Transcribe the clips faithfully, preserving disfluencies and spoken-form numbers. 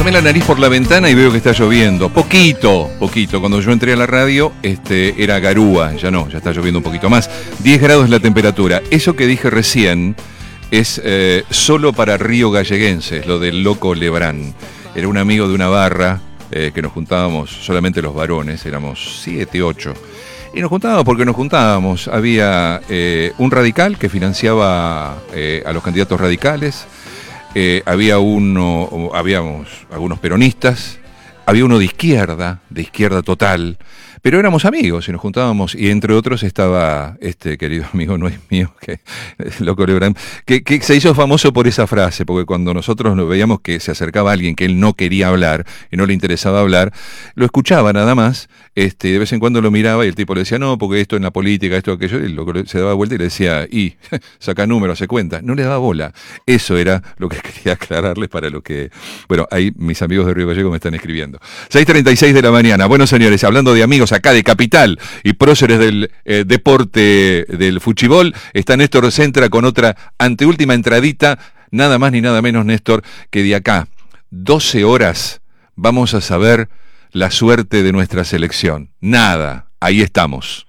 asomé la nariz por la ventana y veo que está lloviendo. Poquito, poquito. Cuando yo entré a la radio, este, era garúa. Ya no, ya está lloviendo un poquito más. diez grados la temperatura. Eso que dije recién es eh, solo para Río Galleguenses, lo del loco Lebrán. Era un amigo de una barra eh, que nos juntábamos, solamente los varones, éramos siete, ocho. Y nos juntábamos porque nos juntábamos. Había eh, un radical que financiaba eh, a los candidatos radicales. Eh, había uno, habíamos algunos peronistas, había uno de izquierda, de izquierda total, pero éramos amigos y nos juntábamos, y entre otros estaba este querido amigo, no es mío, que loco Lebrán, que, que se hizo famoso por esa frase, porque cuando nosotros nos veíamos que se acercaba a alguien que él no quería hablar y no le interesaba hablar, lo escuchaba nada más, este, de vez en cuando lo miraba y el tipo le decía, no, porque esto en la política, esto, aquello, y el loco se daba vuelta y le decía, y saca números, se cuenta, no le daba bola. Eso era lo que quería aclararles para lo que, bueno, ahí mis amigos de Río Gallegos me están escribiendo. seis treinta y seis de la mañana. Bueno, señores, hablando de amigos acá de Capital y próceres del eh, deporte del fuchibol, está Néstor Centra con otra anteúltima entradita, nada más ni nada menos, Néstor, que de acá, doce horas, vamos a saber la suerte de nuestra selección. Nada, ahí estamos.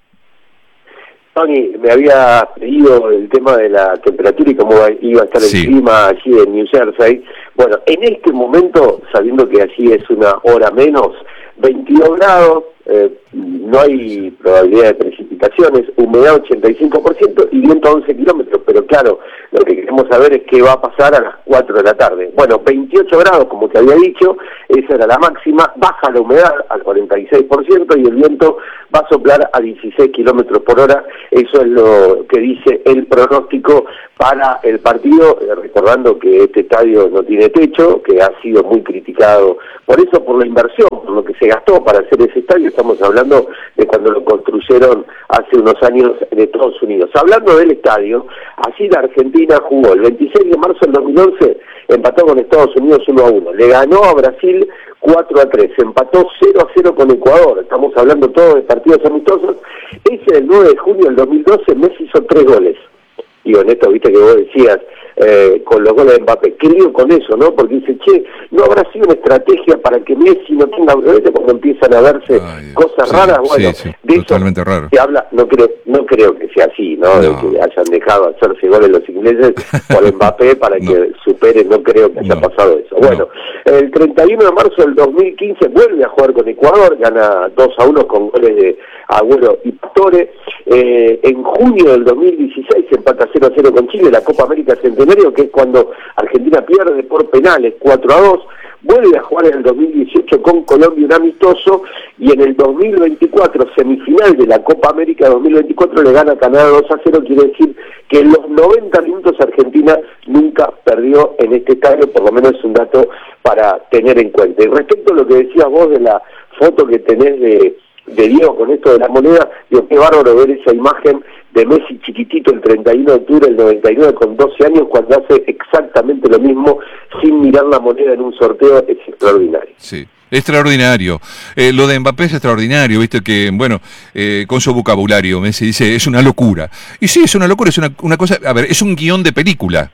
Tony, me había pedido el tema de la temperatura y cómo iba a estar el sí. clima allí en New Jersey. Bueno, en este momento, sabiendo que allí es una hora menos, veintidós grados, eh, no hay probabilidad de precipitaciones, humedad ochenta y cinco por ciento y viento a once kilómetros, pero claro, lo que queremos saber es qué va a pasar a las cuatro de la tarde. Bueno, veintiocho grados, como te había dicho, esa era la máxima, baja la humedad al cuarenta y seis por ciento y el viento va a soplar a dieciséis kilómetros por hora, eso es lo que dice el pronóstico para el partido, eh, recordando que este estadio no tiene techo, que ha sido muy criticado por eso, por la inversión, por lo que se gastó para hacer ese estadio. Estamos hablando de cuando lo construyeron hace unos años en Estados Unidos. Hablando del estadio, así la Argentina jugó el veintiséis de marzo del dos mil once, empató con Estados Unidos uno a uno, le ganó a Brasil cuatro a tres, empató cero a cero con Ecuador, estamos hablando todo de partidos amistosos. Ese el nueve de junio del dos mil doce, Messi hizo tres goles. Digo, en esto, viste que vos decías, eh, con los goles de Mbappé, ¿qué digo con eso, no? Porque dice, che, ¿no habrá sido una estrategia para que Messi no tenga, ¿viste? Cuando empiezan a verse Ay, cosas sí, raras? Bueno, sí, sí, de totalmente eso raro. Se habla, no creo, no creo que sea así, ¿no? no. De que hayan dejado hacerse goles los ingleses por Mbappé para no. que supere, no creo que haya no. pasado eso. Bueno, no. el treinta y uno de marzo del dos mil quince vuelve a jugar con Ecuador, gana dos a uno con goles de Agüero y Pastore. Eh, en junio del dos mil dieciséis se empata cero a cero con Chile, la Copa América Centenario, que es cuando Argentina pierde por penales cuatro a dos, vuelve a jugar en el dos mil dieciocho con Colombia un amistoso, y en el dos mil veinticuatro, semifinal de la Copa América dos mil veinticuatro, le gana a Canadá dos a cero, quiere decir que en los noventa minutos Argentina nunca perdió en este estadio, por lo menos es un dato para tener en cuenta. Y respecto a lo que decías vos de la foto que tenés de de Diego con esto de la moneda, digo, qué bárbaro ver esa imagen de Messi chiquitito el treinta y uno de octubre del noventa y nueve con doce años, cuando hace exactamente lo mismo sin mirar la moneda en un sorteo. Es extraordinario. Sí. Extraordinario. Eh, lo de Mbappé es extraordinario, viste que, bueno, eh, con su vocabulario, Messi dice, es una locura. Y sí, es una locura, es una, una cosa, a ver, es un guión de película.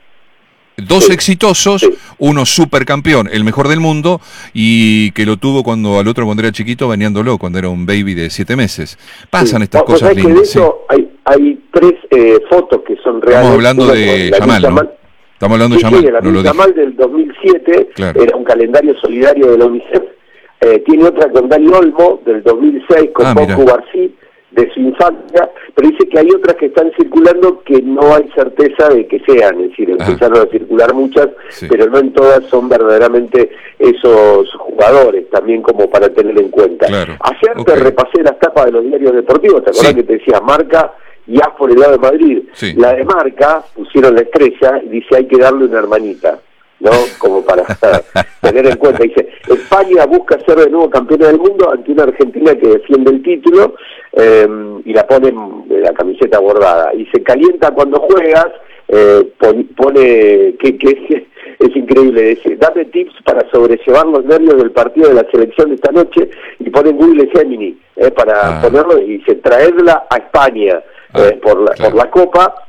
Dos sí, exitosos, sí. uno supercampeón, el mejor del mundo, y que lo tuvo cuando al otro cuando era chiquito bañándolo, cuando era un baby de siete meses. Pasan sí. estas cosas lindas. De eso sí. hay, hay tres eh, fotos que son reales. Estamos hablando de Yamal, ¿no? Estamos hablando sí, de Yamal. Sí, la no Yamal del dos mil siete, claro. era un calendario solidario de la UNICEF. Eh, tiene otra con Dani Olmo del dos mil seis, con ah, Ponco García, de su infancia, pero dice que hay otras que están circulando que no hay certeza de que sean, es decir, empezaron a circular muchas, sí. pero no en todas son verdaderamente esos jugadores, también como para tener en cuenta. Claro. Ayer okay. te repasé las tapas de los diarios deportivos, ¿te acordás sí. que te decía Marca y As por el lado de Madrid? Sí. La de Marca, pusieron la estrella y dice hay que darle una hermanita, ¿no? Como para tener en cuenta. Dice, España busca ser de nuevo campeona del mundo ante una Argentina que defiende el título eh, y la pone en la camiseta bordada. Y se calienta cuando juegas, eh, pone, pone que, que es increíble, dice, dame tips para sobrellevar los nervios del partido de la selección de esta noche, y pone en Google Gemini, eh, para ah. ponerlo, y dice, traerla a España ah, eh, por, la, claro. por la Copa.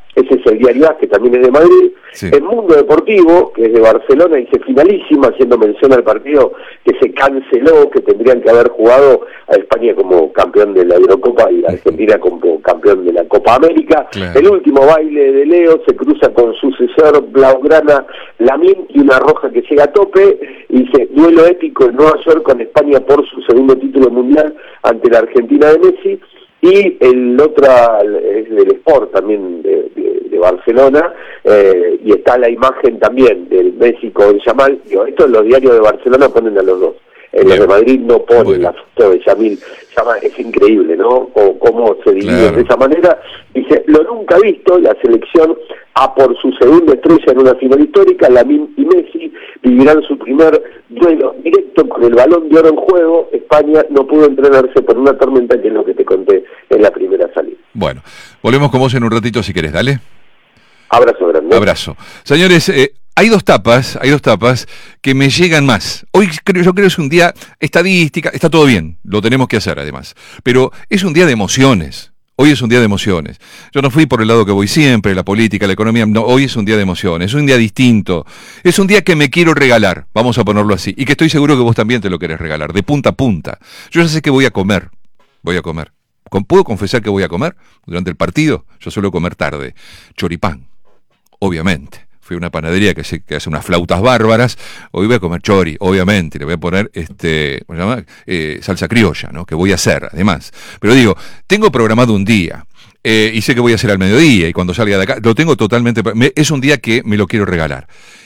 ese es el Diario A, que también es de Madrid. Sí. El Mundo Deportivo, que es de Barcelona, dice finalísima, haciendo mención al partido que se canceló, que tendrían que haber jugado a España como campeón de la Eurocopa y a Argentina como campeón de la Copa América. Claro. El último baile de Leo se cruza con su sucesor Blaugrana Lamine y una roja que llega a tope, y dice duelo épico en Nueva York con España por su segundo título mundial ante la Argentina de Messi. Y el otro es del Sport también de, de, de Barcelona, eh, y está la imagen también del Messi con Yamal. Digo, esto en los diarios de Barcelona ponen a los dos, en los de Madrid no ponen bueno. la foto de Yamil. Es increíble, ¿no? O cómo se divide claro. de esa manera. Dice, lo nunca visto, la selección a por su segunda estrella en una final histórica, Lamine y Messi vivirán su primer duelo directo con el Balón de Oro en juego. España no pudo entrenarse por una tormenta, que es lo que te conté en la primera salida. Bueno, volvemos con vos en un ratito si querés, dale. Abrazo grande. Abrazo. Señores, eh, hay dos tapas, hay dos tapas que me llegan más. Hoy creo, yo creo que es un día estadística, está todo bien, lo tenemos que hacer además, pero es un día de emociones. Hoy es un día de emociones. Yo no fui por el lado que voy siempre, la política, la economía. No, hoy es un día de emociones, es un día distinto. Es un día que me quiero regalar, vamos a ponerlo así. Y que estoy seguro que vos también te lo querés regalar, de punta a punta. Yo ya sé que voy a comer, voy a comer. ¿Puedo confesar que voy a comer durante el partido? Yo suelo comer tarde. Choripán, obviamente. Fui a una panadería que, se, que hace unas flautas bárbaras. Hoy voy a comer chori, obviamente. Le voy a poner este, ¿cómo se llama? Eh, salsa criolla, ¿no? Que voy a hacer, además. Pero digo, tengo programado un día. Eh, y sé que voy a hacer al mediodía. Y cuando salga de acá, lo tengo totalmente. Me, es un día que me lo quiero regalar.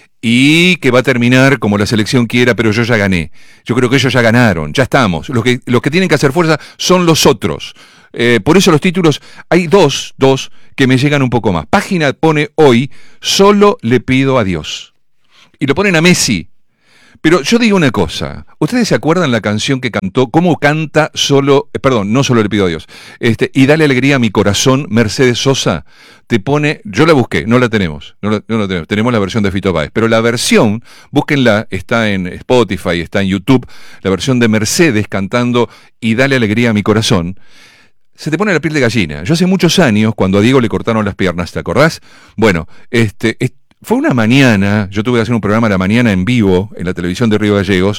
Y que va a terminar como la selección quiera, pero yo ya gané. Yo creo que ellos ya ganaron, ya estamos. Los que, los que tienen que hacer fuerza son los otros. Eh, por eso los títulos, hay dos, dos que me llegan un poco más. Página pone hoy, solo le pido a Dios. Y lo ponen a Messi. Pero yo digo una cosa, ¿ustedes se acuerdan la canción que cantó, cómo canta solo, eh, perdón, no solo le pido a Dios, este, y dale alegría a mi corazón, Mercedes Sosa? Te pone, yo la busqué, no la tenemos, no la, no la tenemos, tenemos la versión de Fito Páez, pero la versión, búsquenla, está en Spotify, está en YouTube, la versión de Mercedes cantando y dale alegría a mi corazón. Se te pone la piel de gallina. Yo hace muchos años, cuando a Diego le cortaron las piernas, ¿te acordás? Bueno, este, este fue una mañana, yo tuve que hacer un programa a la mañana en vivo en la televisión de Río Gallegos,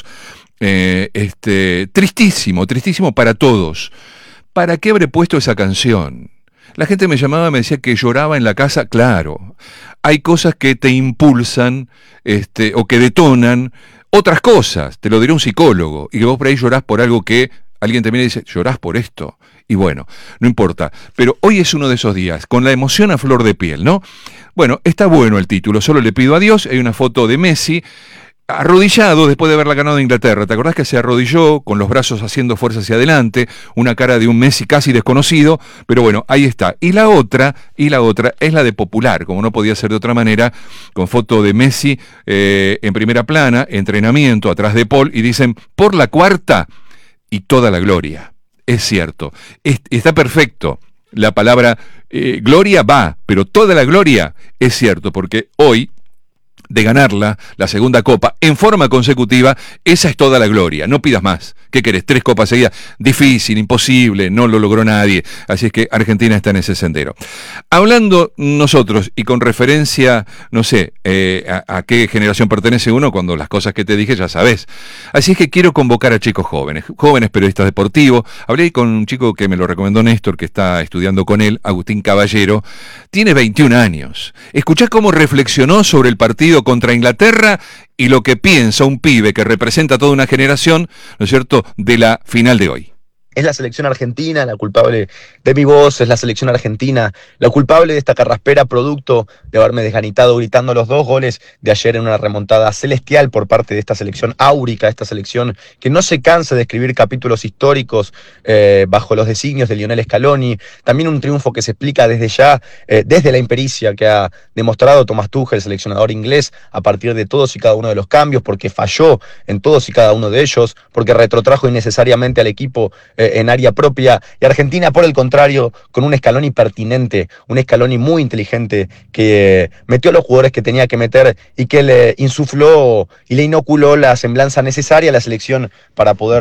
eh, este, tristísimo, tristísimo para todos. ¿Para qué habré puesto esa canción? La gente me llamaba, me decía que lloraba en la casa. Claro, hay cosas que te impulsan este, o que detonan otras cosas, te lo dirá un psicólogo, y que vos por ahí llorás por algo que alguien te mira y dice, llorás por esto. Y bueno, no importa, pero hoy es uno de esos días, con la emoción a flor de piel, ¿no? Bueno, está bueno el título, solo le pido a Dios. Hay una foto de Messi arrodillado después de haberla ganado de Inglaterra. ¿Te acordás que se arrodilló con los brazos haciendo fuerza hacia adelante? Una cara de un Messi casi desconocido, pero bueno, ahí está. Y la otra, y la otra es la de Popular, como no podía ser de otra manera, con foto de Messi eh, en primera plana, entrenamiento atrás de Paul, y dicen, por la cuarta y toda la gloria. Es cierto, es, está perfecto. La palabra eh, gloria va, pero toda la gloria es cierto, porque hoy, de ganarla, la segunda copa, en forma consecutiva, esa es toda la gloria. No pidas más. ¿Qué querés? Tres copas seguidas. Difícil, imposible, no lo logró nadie. Así es que Argentina está en ese sendero. Hablando nosotros, y con referencia, no sé, eh, a, a qué generación pertenece uno, cuando las cosas que te dije ya sabés. Así es que quiero convocar a chicos jóvenes, jóvenes periodistas deportivos. Hablé con un chico que me lo recomendó Néstor, que está estudiando con él, Agustín Caballero. Tiene veintiún años. Escuchá cómo reflexionó sobre el partido contra Inglaterra y lo que piensa un pibe que representa toda una generación, ¿no es cierto?, de la final de hoy. Es la selección argentina la culpable de mi voz, es la selección argentina la culpable de esta carraspera, producto de haberme desganitado gritando los dos goles de ayer en una remontada celestial por parte de esta selección áurica, esta selección que no se cansa de escribir capítulos históricos eh, bajo los designios de Lionel Scaloni. También un triunfo que se explica desde ya, eh, desde la impericia que ha demostrado Thomas Tuchel, el seleccionador inglés, a partir de todos y cada uno de los cambios, porque falló en todos y cada uno de ellos, porque retrotrajo innecesariamente al equipo eh, en área propia, y Argentina, por el contrario, con un Scaloni pertinente, un Scaloni muy inteligente, que metió a los jugadores que tenía que meter y que le insufló y le inoculó la semblanza necesaria a la selección para poder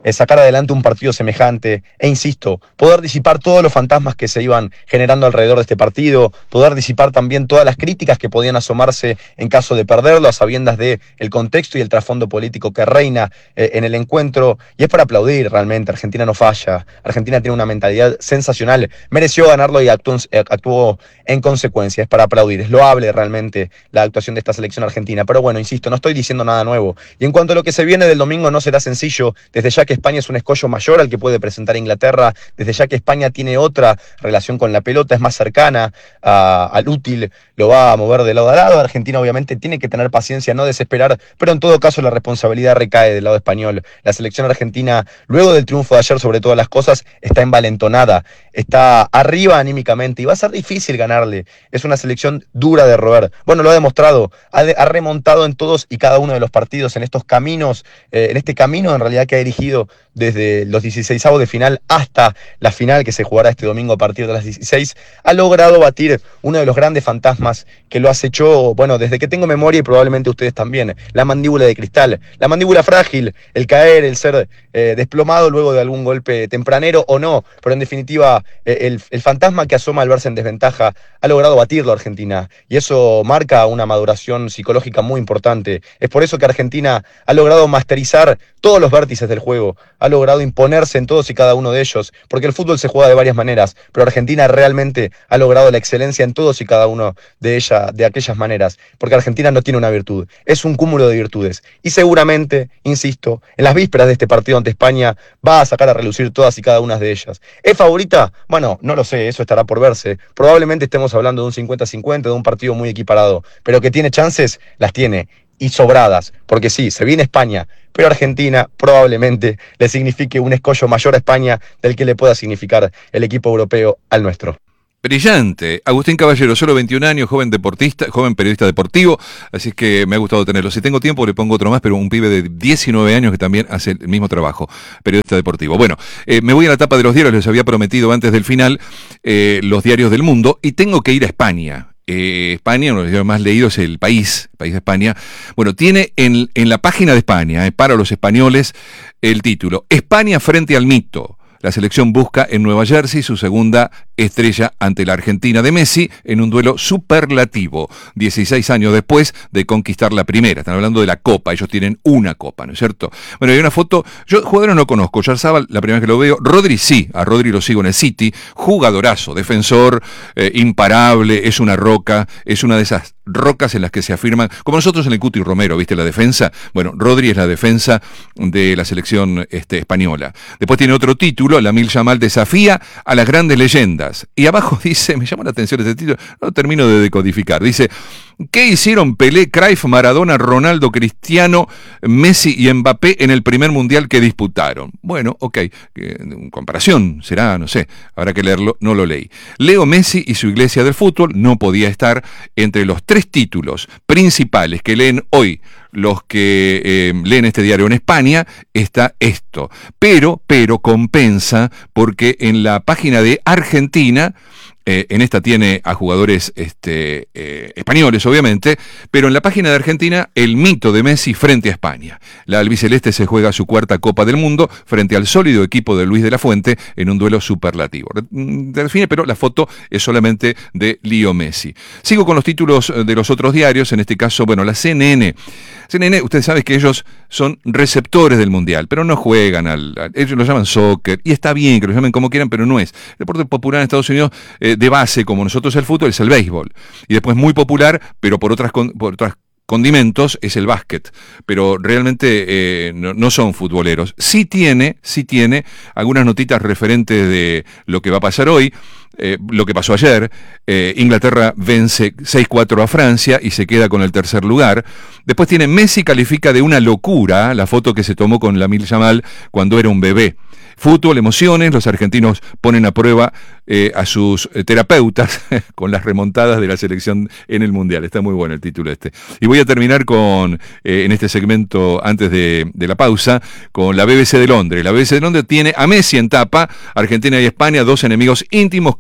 eh, sacar adelante un partido semejante e, insisto, poder disipar todos los fantasmas que se iban generando alrededor de este partido, poder disipar también todas las críticas que podían asomarse en caso de perderlo, a sabiendas del trasfondo y el trasfondo político que reina eh, en el encuentro. Y es para aplaudir realmente. Argentina no falla. Argentina tiene una mentalidad sensacional. Mereció ganarlo y actuó, actuó en consecuencia. Es para aplaudir. Es loable realmente la actuación de esta selección argentina. Pero bueno, insisto, no estoy diciendo nada nuevo. Y en cuanto a lo que se viene del domingo, no será sencillo. Desde ya que España es un escollo mayor al que puede presentar Inglaterra. Desde ya que España tiene otra relación con la pelota, es más cercana a, al útil, lo va a mover de lado a lado. Argentina obviamente tiene que tener paciencia, no desesperar, pero en todo caso la responsabilidad recae del lado español. La selección argentina, luego del triunfo de ayer sobre todas las cosas, está envalentonada, está arriba anímicamente y va a ser difícil ganarle. Es una selección dura de roer. Bueno, lo ha demostrado, ha, de, ha remontado en todos y cada uno de los partidos, en estos caminos, eh, en este camino en realidad que ha dirigido desde los dieciseisavos de final hasta la final que se jugará este domingo a partir de las dieciséis, ha logrado batir uno de los grandes fantasmas que lo acechó, bueno, desde que tengo memoria y probablemente ustedes también, la mandíbula de cristal, la mandíbula frágil, el caer, el ser eh, desplomado luego de algún golpe tempranero o no, pero en definitiva eh, el, el fantasma que asoma al verse en desventaja ha logrado batirlo a Argentina y eso marca una maduración psicológica muy importante. Es por eso que Argentina ha logrado masterizar todos los vértices del juego, ha logrado imponerse en todos y cada uno de ellos, porque el fútbol se juega de varias maneras, pero Argentina realmente ha logrado la excelencia en todos y cada uno de, ella, de aquellas maneras, porque Argentina no tiene una virtud, es un cúmulo de virtudes, y seguramente, insisto, en las vísperas de este partido ante España va a sacar a relucir todas y cada una de ellas. ¿Es favorita? Bueno, no lo sé, eso estará por verse, probablemente estemos hablando de un cincuenta cincuenta, de un partido muy equiparado, pero que tiene chances, las tiene, y sobradas, porque sí, se viene España, pero Argentina probablemente le signifique un escollo mayor a España del que le pueda significar el equipo europeo al nuestro. Brillante. Agustín Caballero, solo veintiún años, joven deportista, joven periodista deportivo, así es que me ha gustado tenerlo. Si tengo tiempo le pongo otro más, pero un pibe de diecinueve años que también hace el mismo trabajo, periodista deportivo. Bueno, eh, me voy a la tapa de los diarios, les había prometido antes del final eh, los diarios del mundo, y tengo que ir a España. Eh, España, uno de los diarios más leídos es El País, el País de España. Bueno, tiene en, en la página de España, eh, para los españoles, el título: España frente al mito. La selección busca en Nueva Jersey su segunda estrella ante la Argentina de Messi en un duelo superlativo, dieciséis años después de conquistar la primera. Están hablando de la Copa, ellos tienen una Copa, ¿no es cierto? Bueno, hay una foto, yo jugadores no conozco, Yarzabal, la primera vez que lo veo, Rodri sí, a Rodri lo sigo en el City, jugadorazo, defensor, eh, imparable, es una roca, es una de esas rocas en las que se afirman, como nosotros en el Cuti Romero, ¿viste? La defensa, bueno, Rodri es la defensa de la selección este, española. Después tiene otro título, Lamine Yamal desafía a las grandes leyendas. Y abajo dice, me llama la atención este título, no termino de decodificar, dice: ¿qué hicieron Pelé, Cruyff, Maradona, Ronaldo, Cristiano, Messi y Mbappé en el primer mundial que disputaron? Bueno, ok, en comparación será, no sé, habrá que leerlo, no lo leí. Leo Messi y su iglesia del fútbol no podía estar entre los tres títulos principales que leen hoy los que eh, leen este diario en España, está esto. Pero, pero compensa porque en la página de Argentina, Eh, en esta tiene a jugadores este, eh, españoles, obviamente, pero en la página de Argentina, el mito de Messi frente a España. La albiceleste se juega su cuarta Copa del Mundo frente al sólido equipo de Luis de la Fuente en un duelo superlativo. Define, pero la foto es solamente de Leo Messi. Sigo con los títulos de los otros diarios, en este caso, bueno, la C N N. C N N, ustedes saben que ellos son receptores del Mundial, pero no juegan al, al... ellos lo llaman soccer, y está bien que lo llamen como quieran, pero no es. El deporte popular en Estados Unidos, eh, de base, como nosotros el fútbol, es el béisbol. Y después muy popular, pero por otras, por otras condimentos, es el básquet. Pero realmente eh, no, no son futboleros. Sí tiene, sí tiene algunas notitas referentes de lo que va a pasar hoy. Eh, lo que pasó ayer, eh, Inglaterra vence seis cuatro a Francia y se queda con el tercer lugar. Después tiene Messi califica de una locura la foto que se tomó con Lamine Yamal cuando era un bebé. Fútbol, emociones, los argentinos ponen a prueba eh, a sus eh, terapeutas con las remontadas de la selección en el Mundial. Está muy bueno el título este. Y voy a terminar con, eh, en este segmento, antes de, de la pausa, con la B B C de Londres. La B B C de Londres tiene a Messi en tapa, Argentina y España, dos enemigos íntimos que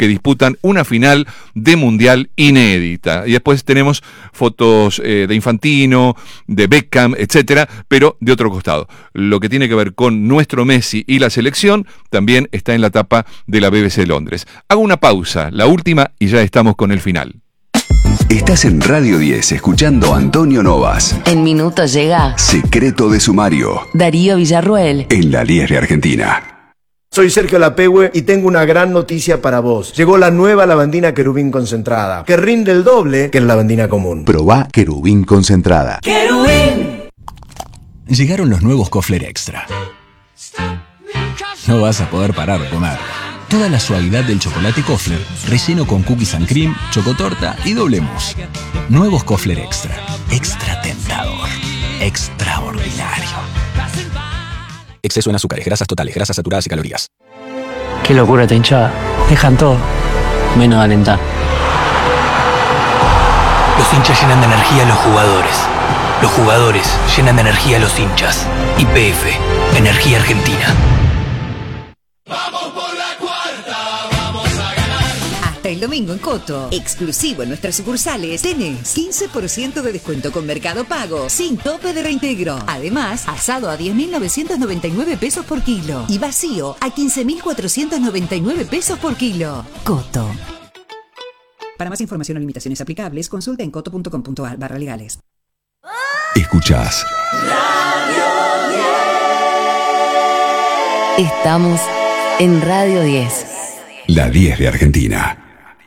que disputan una final de Mundial inédita. Y después tenemos fotos eh, de Infantino, de Beckham, etcétera, pero de otro costado. Lo que tiene que ver con nuestro Messi y la selección también está en la tapa de la B B C de Londres. Hago una pausa, la última, y ya estamos con el final. Estás en Radio diez escuchando a Antonio Novas. En minutos llega Secreto de Sumario. Darío Villarroel. En la diez de Argentina. Soy Sergio Lapehue y tengo una gran noticia para vos. Llegó la nueva lavandina Querubín concentrada, que rinde el doble que la lavandina común. Probá Querubín concentrada. ¡Querubín! Llegaron los nuevos Kofler Extra. No vas a poder parar de comer. Toda la suavidad del chocolate Kofler, relleno con cookies and cream, chocotorta y doble mousse. Nuevos Kofler Extra. Extra tentador. Extraordinario. Exceso en azúcares, grasas totales, grasas saturadas y calorías. Qué locura esta hinchada. Dejan todo, menos alentar. Los hinchas llenan de energía a los jugadores. Los jugadores llenan de energía a los hinchas. Y P F, Energía Argentina. El domingo en Coto, exclusivo en nuestras sucursales, tenés quince por ciento de descuento con Mercado Pago, sin tope de reintegro. Además, asado a diez mil novecientos noventa y nueve pesos por kilo y vacío a quince mil cuatrocientos noventa y nueve pesos por kilo. Coto. Para más información o limitaciones aplicables, consulta en coto punto com punto ar barra legales. Escuchás Estamos en Radio diez. la diez de Argentina.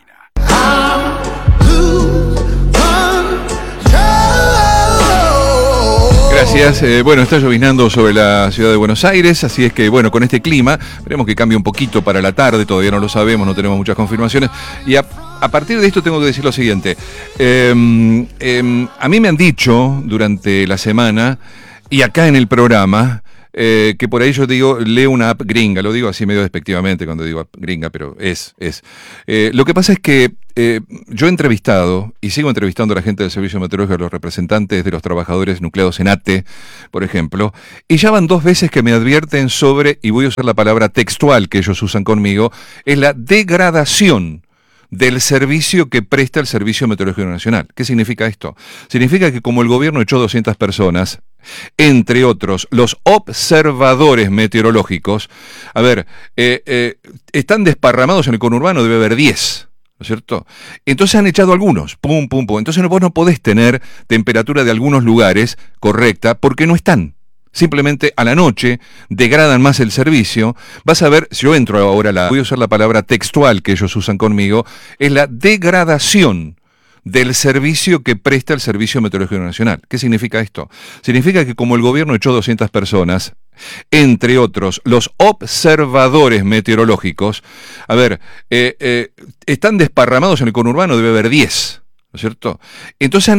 Gracias. Eh, bueno, está lloviznando sobre la ciudad de Buenos Aires, así es que, bueno, con este clima, esperemos que cambie un poquito para la tarde, todavía no lo sabemos, no tenemos muchas confirmaciones. Y a, a partir de esto tengo que decir lo siguiente. Eh, eh, a mí me han dicho durante la semana, y acá en el programa, Eh, que por ahí yo digo, leo una app gringa, lo digo así medio despectivamente cuando digo app gringa, pero es, es. Eh, lo que pasa es que eh, yo he entrevistado, y sigo entrevistando a la gente del Servicio Meteorológico, a los representantes de los trabajadores nucleados en ATE, por ejemplo, y ya van dos veces que me advierten sobre, y voy a usar la palabra textual que ellos usan conmigo, es la degradación del servicio que presta el Servicio Meteorológico Nacional. ¿Qué significa esto? Significa que como el gobierno echó doscientas personas, entre otros, los observadores meteorológicos, a ver, eh, eh, están desparramados en el conurbano, debe haber diez, ¿no es cierto? Entonces han echado algunos, pum, pum, pum. Entonces vos no podés tener temperatura de algunos lugares correcta porque no están. Simplemente a la noche degradan más el servicio. Vas a ver, si yo entro ahora, la, voy a usar la palabra textual que ellos usan conmigo, es la degradación del servicio que presta el Servicio Meteorológico Nacional. ¿Qué significa esto? Significa que como el gobierno echó doscientas personas, entre otros, los observadores meteorológicos, a ver, eh, eh, están desparramados en el conurbano, debe haber diez, ¿no es cierto? Entonces han